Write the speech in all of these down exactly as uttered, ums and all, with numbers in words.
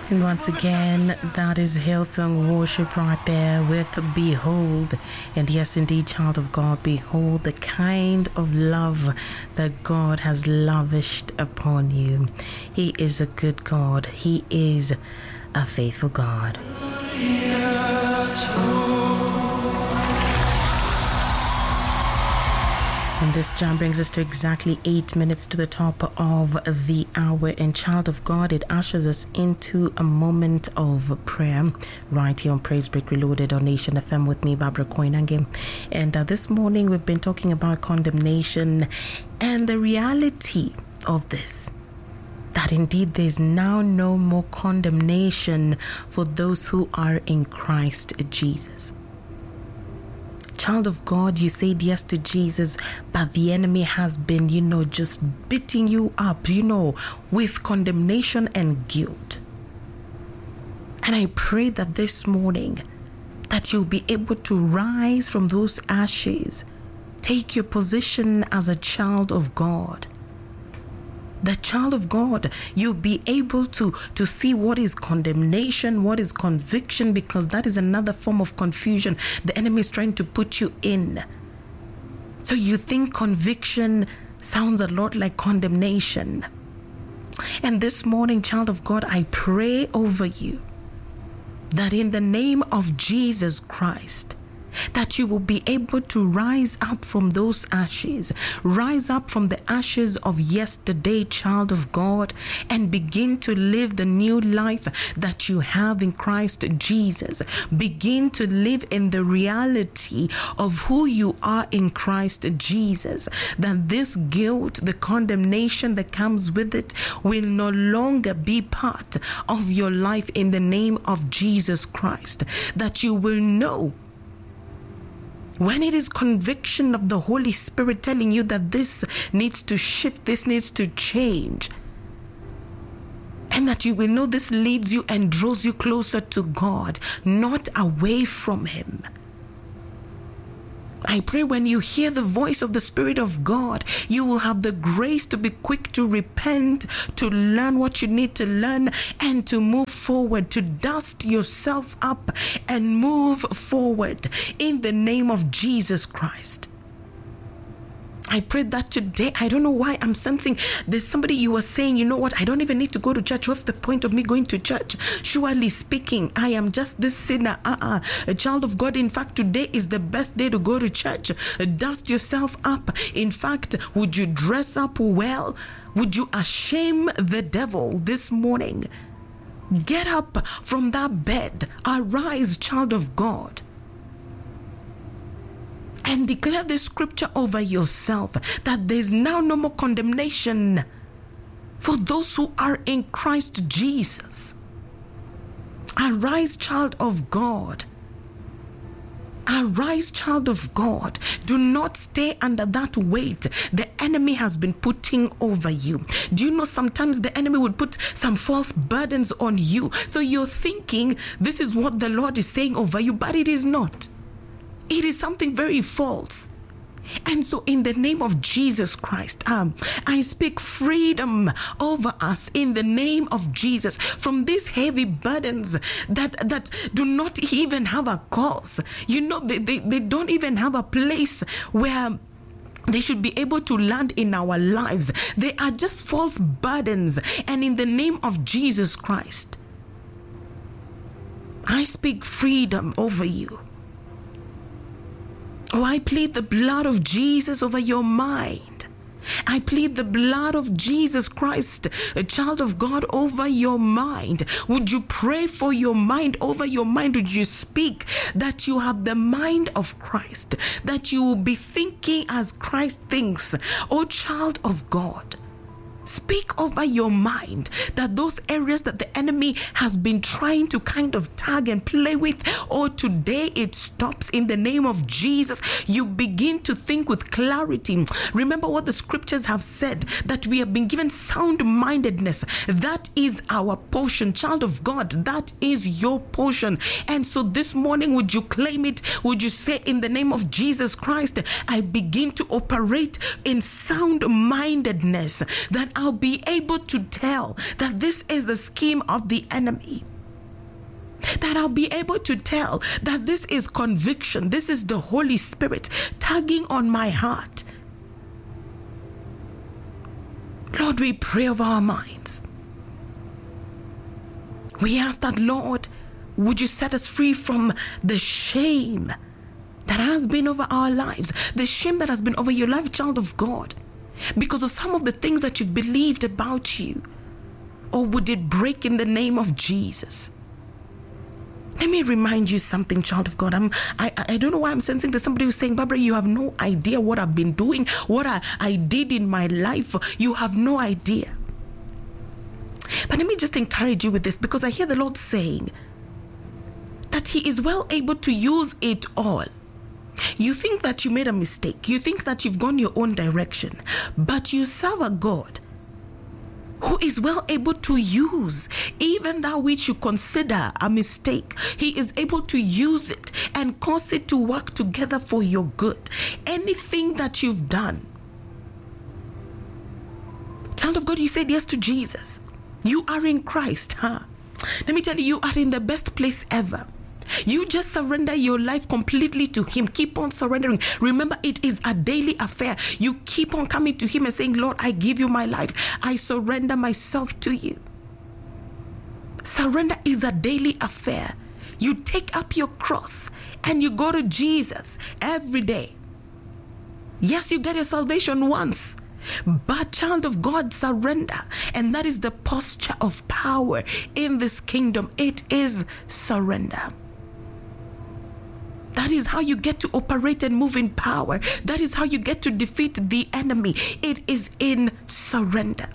And once again, that is Hillsong Worship right there with Behold. And yes, indeed, child of God, behold the kind of love that God has lavished upon you. He is a good God. He is a faithful God. And this jam brings us to exactly eight minutes to the top of the hour. And child of God, it ushers us into a moment of prayer right here on Praise Break Reloaded on Nation F M with me, Barbara Koinange. And uh, this morning we've been talking about condemnation and the reality of this. That indeed there's now no more condemnation for those who are in Christ Jesus. Child of God, you said yes to Jesus, but the enemy has been, you know, just beating you up, you know, with condemnation and guilt. And I pray that this morning that you'll be able to rise from those ashes, take your position as a child of God. The child of God, you'll be able to, to see what is condemnation, what is conviction, because that is another form of confusion the enemy is trying to put you in. So you think conviction sounds a lot like condemnation. And this morning, child of God, I pray over you that in the name of Jesus Christ, that you will be able to rise up from those ashes, rise up from the ashes of yesterday, child of God, and begin to live the new life that you have in Christ Jesus. Begin to live in the reality of who you are in Christ Jesus. That this guilt, the condemnation that comes with it, will no longer be part of your life in the name of Jesus Christ. That you will know when it is conviction of the Holy Spirit telling you that this needs to shift, this needs to change, and that you will know this leads you and draws you closer to God, not away from Him. I pray when you hear the voice of the Spirit of God, you will have the grace to be quick to repent, to learn what you need to learn, and to move forward, to dust yourself up and move forward in the name of Jesus Christ. I pray that today, I don't know why I'm sensing there's somebody you were saying, you know what, I don't even need to go to church. What's the point of me going to church? Surely speaking, I am just this sinner. Uh-uh. A child of God, in fact, today is the best day to go to church. Dust yourself up. In fact, would you dress up well? Would you shame the devil this morning? Get up from that bed. Arise, child of God. And declare this scripture over yourself, that there is now no more condemnation for those who are in Christ Jesus. Arise, child of God. Arise, child of God. Do not stay under that weight the enemy has been putting over you. Do you know sometimes the enemy would put some false burdens on you? So you're thinking this is what the Lord is saying over you, but it is not. It is something very false. And so in the name of Jesus Christ, um, I speak freedom over us in the name of Jesus from these heavy burdens that, that do not even have a cause. You know, they, they, they don't even have a place where they should be able to land in our lives. They are just false burdens. And in the name of Jesus Christ, I speak freedom over you. Oh, I plead the blood of Jesus over your mind. I plead the blood of Jesus Christ, a child of God, over your mind. Would you pray for your mind, over your mind? Would you speak that you have the mind of Christ, that you will be thinking as Christ thinks? Oh, child of God, speak over your mind that those areas that the enemy has been trying to kind of tag and play with, oh, today it stops in the name of Jesus. You begin to think with clarity. Remember what the scriptures have said, that we have been given sound-mindedness. That is our portion, child of God. That is your portion. And so this morning, would you claim it? Would you say, in the name of Jesus Christ, I begin to operate in sound-mindedness, that I'll be able to tell that this is a scheme of the enemy. That I'll be able to tell that this is conviction. This is the Holy Spirit tugging on my heart. Lord, we pray over our minds. We ask that, Lord, would you set us free from the shame that has been over our lives, the shame that has been over your life, child of God, because of some of the things that you've believed about you? Or would it break in the name of Jesus? Let me remind you something, child of God. I'm, I, I don't know why I'm sensing that somebody who's saying, Barbara, you have no idea what I've been doing, what I, I did in my life. You have no idea. But let me just encourage you with this, because I hear the Lord saying that He is well able to use it all. You think that you made a mistake. You think that you've gone your own direction. But you serve a God who is well able to use even that which you consider a mistake. He is able to use it and cause it to work together for your good. Anything that you've done. Child of God, you said yes to Jesus. You are in Christ, huh? Let me tell you, you are in the best place ever. You just surrender your life completely to Him. Keep on surrendering. Remember, it is a daily affair. You keep on coming to Him and saying, Lord, I give you my life. I surrender myself to you. Surrender is a daily affair. You take up your cross and you go to Jesus every day. Yes, you get your salvation once. But child of God, surrender. And that is the posture of power in this kingdom. It is surrender. That is how you get to operate and move in power. That is how you get to defeat the enemy. It is in surrender.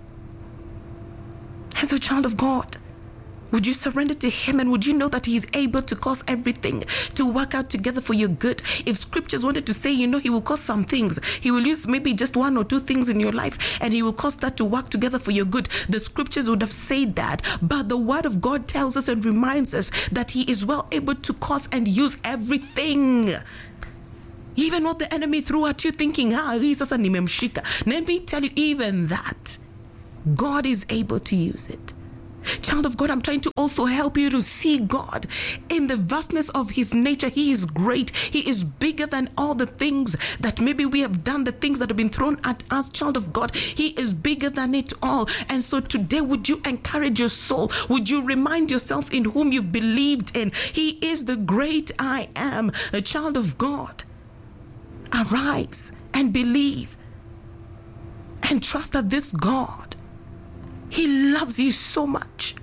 And so, child of God, would you surrender to Him, and would you know that He is able to cause everything to work out together for your good? If scriptures wanted to say, you know, He will cause some things. He will use maybe just one or two things in your life, and He will cause that to work together for your good. The scriptures would have said that. But the Word of God tells us and reminds us that He is well able to cause and use everything. Even what the enemy threw at you thinking, ah, sasa nimemshika. Let me tell you, even that, God is able to use it. Child of God, I'm trying to also help you to see God in the vastness of His nature. He is great. He is bigger than all the things that maybe we have done, the things that have been thrown at us, child of God. He is bigger than it all. And so today, would you encourage your soul? Would you remind yourself in whom you've believed in? He is the great I am, a child of God. Arise and believe and trust that this God, He loves you so much.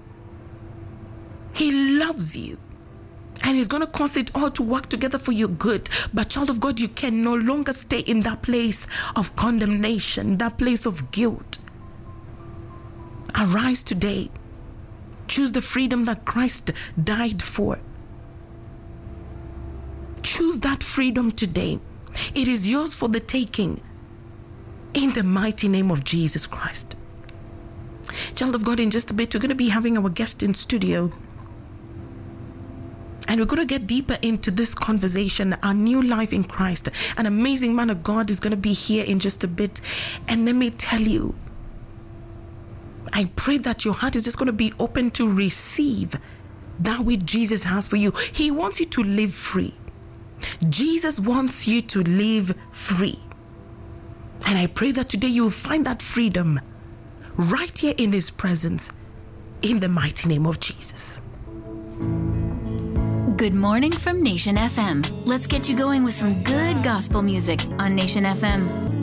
He loves you. And He's going to cause it all to work together for your good. But child of God, you can no longer stay in that place of condemnation, that place of guilt. Arise today. Choose the freedom that Christ died for. Choose that freedom today. It is yours for the taking. In the mighty name of Jesus Christ. Child of God, in just a bit, we're going to be having our guest in studio. And we're going to get deeper into this conversation, our new life in Christ. An amazing man of God is going to be here in just a bit. And let me tell you, I pray that your heart is just going to be open to receive that which Jesus has for you. He wants you to live free. Jesus wants you to live free. And I pray that today you will find that freedom right here in His presence, in the mighty name of Jesus. Good morning from Nation F M. Let's get you going with some good gospel music on Nation F M.